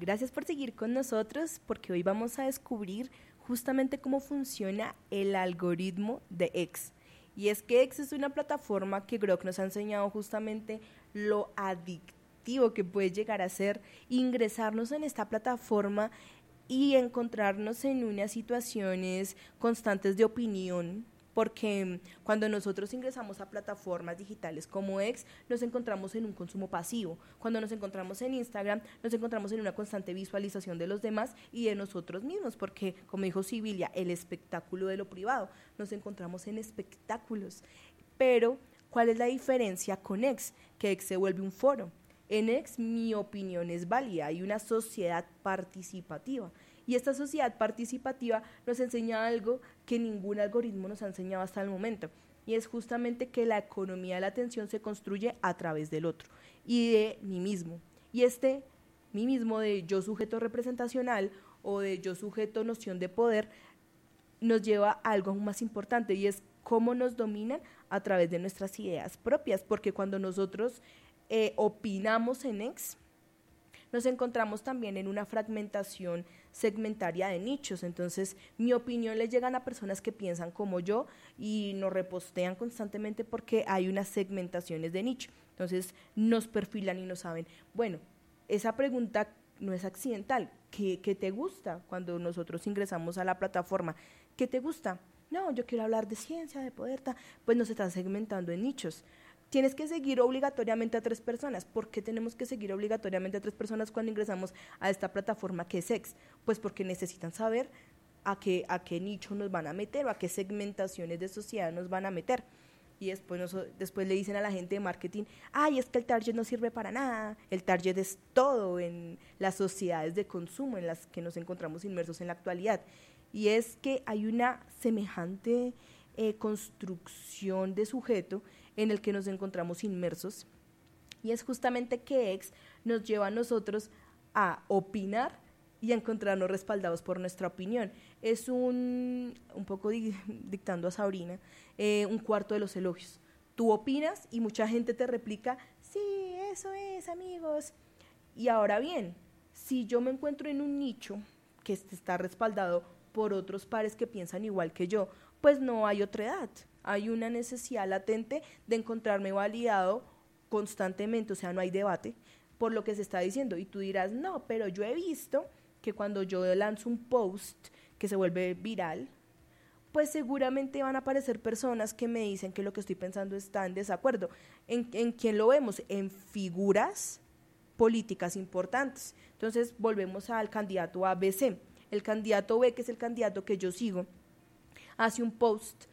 Gracias por seguir con nosotros porque hoy vamos a descubrir justamente cómo funciona el algoritmo de X. Y es que X es una plataforma que Grok nos ha enseñado justamente lo adictivo que puede llegar a ser ingresarnos en esta plataforma y encontrarnos en unas situaciones constantes de opinión, porque cuando nosotros ingresamos a plataformas digitales como X, nos encontramos en un consumo pasivo. Cuando nos encontramos en Instagram, nos encontramos en una constante visualización de los demás y de nosotros mismos, porque, como dijo Sibilia, el espectáculo de lo privado, nos encontramos en espectáculos. Pero, ¿cuál es la diferencia con X? Que X se vuelve un foro. En X, mi opinión es válida, hay una sociedad participativa. Y esta sociedad participativa nos enseña algo que ningún algoritmo nos ha enseñado hasta el momento, y es justamente que la economía de la atención se construye a través del otro y de mí mismo. Y mí mismo de yo sujeto representacional o de yo sujeto noción de poder nos lleva a algo aún más importante, y es cómo nos dominan a través de nuestras ideas propias, porque cuando nosotros opinamos en X, nos encontramos también en una fragmentación segmentaria de nichos. Entonces, mi opinión le llegan a personas que piensan como yo y nos repostean constantemente porque hay unas segmentaciones de nicho. Entonces, nos perfilan y no saben. Bueno, esa pregunta no es accidental. ¿Qué te gusta cuando nosotros ingresamos a la plataforma? ¿Qué te gusta? No, yo quiero hablar de ciencia, de poder, pues nos están segmentando en nichos. Tienes que seguir obligatoriamente a 3 personas. ¿Por qué tenemos que seguir obligatoriamente a 3 personas cuando ingresamos a esta plataforma que es X? Pues porque necesitan saber a qué nicho nos van a meter o a qué segmentaciones de sociedad nos van a meter. Y después le dicen a la gente de marketing, ay, es que el target no sirve para nada. El target es todo en las sociedades de consumo en las que nos encontramos inmersos en la actualidad. Y es que hay una semejante construcción de sujeto en el que nos encontramos inmersos, y es justamente que X nos lleva a nosotros a opinar y a encontrarnos respaldados por nuestra opinión. Es un poco dictando a Sabrina, un cuarto de los elogios. Tú opinas y mucha gente te replica, sí, eso es, amigos. Y ahora bien, si yo me encuentro en un nicho que está respaldado por otros pares que piensan igual que yo, pues no hay otra edad. Hay una necesidad latente de encontrarme validado constantemente, o sea, no hay debate por lo que se está diciendo. Y tú dirás, no, pero yo he visto que cuando yo lanzo un post que se vuelve viral, pues seguramente van a aparecer personas que me dicen que lo que estoy pensando está en desacuerdo. ¿En quién lo vemos? En figuras políticas importantes. Entonces volvemos al candidato ABC. El candidato B, que es el candidato que yo sigo, hace un post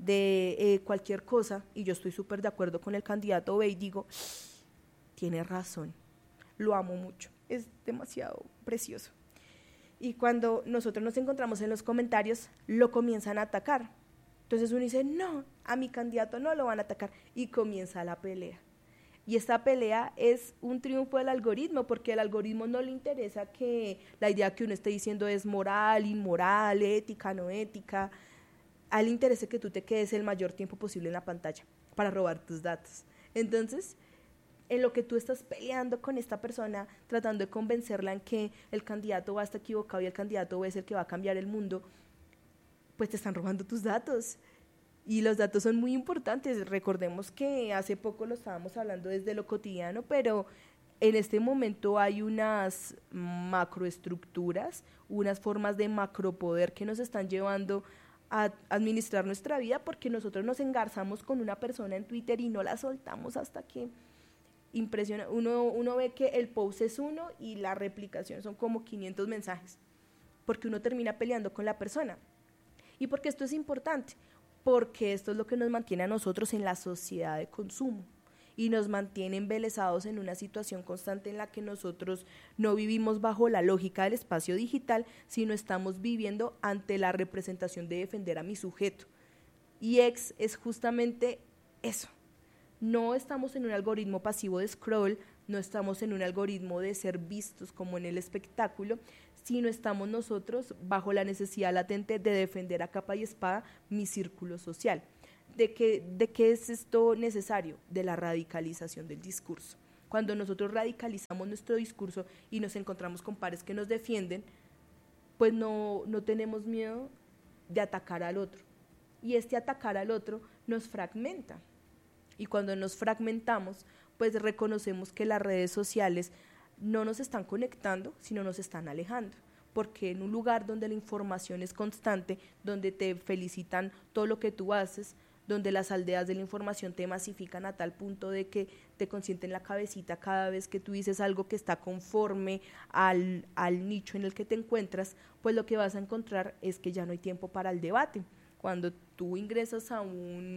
de cualquier cosa y yo estoy súper de acuerdo con el candidato B y digo, tiene razón, lo amo mucho, es demasiado precioso. Y cuando nosotros nos encontramos en los comentarios, lo comienzan a atacar. Entonces uno dice, no, a mi candidato no lo van a atacar, y comienza la pelea. Y esta pelea es un triunfo del algoritmo, porque al algoritmo no le interesa que la idea que uno esté diciendo es moral, inmoral, ética, no ética. A él le interesa que tú te quedes el mayor tiempo posible en la pantalla para robar tus datos. Entonces, en lo que tú estás peleando con esta persona, tratando de convencerla en que el candidato A está equivocado y el candidato B es el que va a cambiar el mundo, pues te están robando tus datos. Y los datos son muy importantes. Recordemos que hace poco lo estábamos hablando desde lo cotidiano, pero en este momento hay unas macroestructuras, unas formas de macropoder que nos están llevando a administrar nuestra vida, porque nosotros nos engarzamos con una persona en Twitter y no la soltamos hasta que impresiona. Uno ve que el post es uno y la replicación son como 500 mensajes, porque uno termina peleando con la persona. ¿Y por qué esto es importante? Porque esto es lo que nos mantiene a nosotros en la sociedad de consumo y nos mantiene embelesados en una situación constante en la que nosotros no vivimos bajo la lógica del espacio digital, sino estamos viviendo ante la representación de defender a mi sujeto. Y X es justamente eso. No estamos en un algoritmo pasivo de scroll, no estamos en un algoritmo de ser vistos como en el espectáculo, sino estamos nosotros bajo la necesidad latente de defender a capa y espada mi círculo social. ¿De qué es esto necesario? De la radicalización del discurso. Cuando nosotros radicalizamos nuestro discurso y nos encontramos con pares que nos defienden, pues no tenemos miedo de atacar al otro. Y este atacar al otro nos fragmenta. Y cuando nos fragmentamos, pues reconocemos que las redes sociales no nos están conectando, sino nos están alejando. Porque en un lugar donde la información es constante, donde te felicitan todo lo que tú haces, donde las aldeas de la información te masifican a tal punto de que te consienten la cabecita cada vez que tú dices algo que está conforme al nicho en el que te encuentras, pues lo que vas a encontrar es que ya no hay tiempo para el debate. Cuando tú ingresas a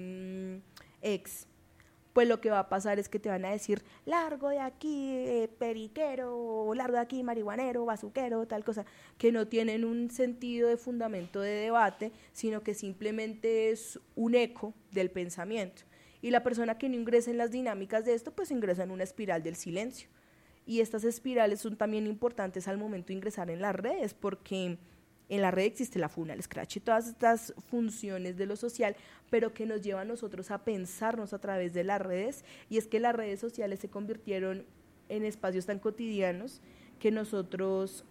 un ex, pues lo que va a pasar es que te van a decir, largo de aquí, periquero, largo de aquí, marihuanero, bazuquero, tal cosa, que no tienen un sentido de fundamento de debate, sino que simplemente es un eco del pensamiento. Y la persona que no ingresa en las dinámicas de esto, pues ingresa en una espiral del silencio. Y estas espirales son también importantes al momento de ingresar en las redes, porque en la red existe la funa, el scratch y todas estas funciones de lo social, pero que nos lleva a nosotros a pensarnos a través de las redes, y es que las redes sociales se convirtieron en espacios tan cotidianos que nosotros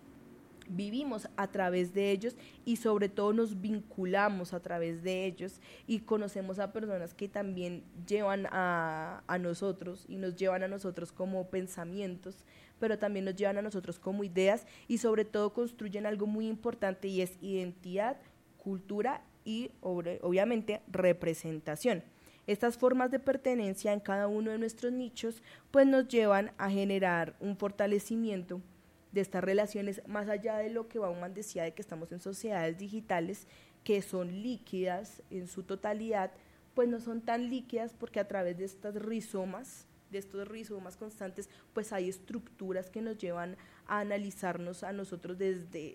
vivimos a través de ellos y sobre todo nos vinculamos a través de ellos y conocemos a personas que también llevan a nosotros y nos llevan a nosotros como pensamientos, pero también nos llevan a nosotros como ideas y sobre todo construyen algo muy importante y es identidad, cultura y obviamente representación. Estas formas de pertenencia en cada uno de nuestros nichos pues nos llevan a generar un fortalecimiento de estas relaciones, más allá de lo que Bauman decía de que estamos en sociedades digitales que son líquidas en su totalidad, pues no son tan líquidas porque a través de estos rizomas constantes, pues hay estructuras que nos llevan a analizarnos a nosotros desde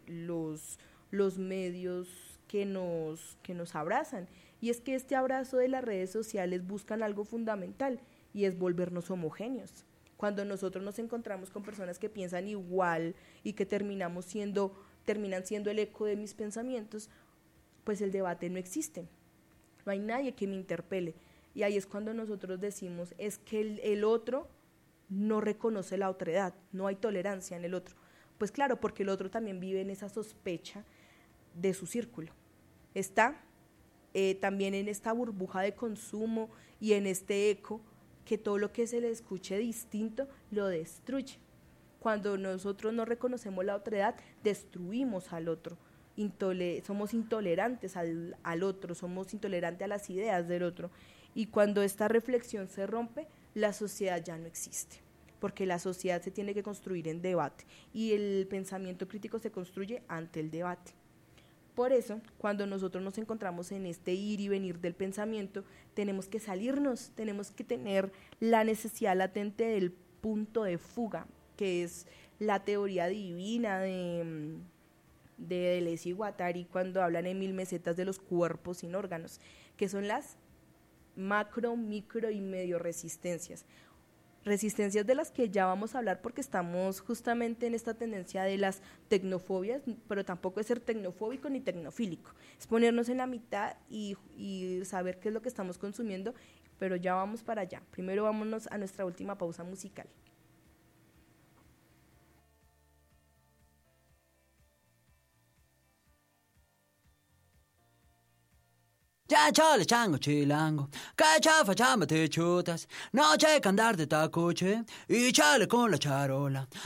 los medios que nos abrazan. Y es que este abrazo de las redes sociales buscan algo fundamental y es volvernos homogéneos. Cuando nosotros nos encontramos con personas que piensan igual y que terminan siendo el eco de mis pensamientos, pues el debate no existe. No hay nadie que me interpele. Y ahí es cuando nosotros decimos, es que el otro no reconoce la otredad, no hay tolerancia en el otro. Pues claro, porque el otro también vive en esa sospecha de su círculo. Está también en esta burbuja de consumo y en este eco que todo lo que se le escuche distinto lo destruye. Cuando nosotros no reconocemos la otredad, destruimos al otro. Somos intolerantes al otro, somos intolerantes a las ideas del otro. Y cuando esta reflexión se rompe, la sociedad ya no existe, porque la sociedad se tiene que construir en debate y el pensamiento crítico se construye ante el debate. Por eso, cuando nosotros nos encontramos en este ir y venir del pensamiento, tenemos que salirnos, tenemos que tener la necesidad latente del punto de fuga, que es la teoría divina de Deleuze y Guattari cuando hablan en 1000 mesetas de los cuerpos sin órganos, que son las macro, micro y medio resistencias. Resistencias de las que ya vamos a hablar porque estamos justamente en esta tendencia de las tecnofobias, pero tampoco es ser tecnofóbico ni tecnofílico, es ponernos en la mitad y saber qué es lo que estamos consumiendo, pero ya vamos para allá. Primero vámonos a nuestra última pausa musical. Ya chale chango chilango, cacha facciamo te chutas, no c'è che andar de tacuche, y chale con la charola.